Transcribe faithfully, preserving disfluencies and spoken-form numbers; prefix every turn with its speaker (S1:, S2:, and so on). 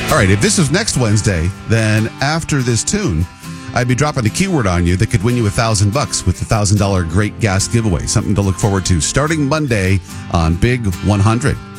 S1: All right, if this is next Wednesday, then after this tune, I'd be dropping a keyword on you that could win you a thousand bucks with the thousand dollar Great Gas giveaway. Something to look forward to starting Monday on Big one hundred.